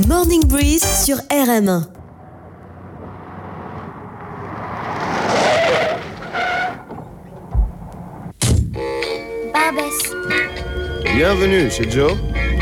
Morning Breeze sur RM1. Barbès. Bienvenue chez Joe.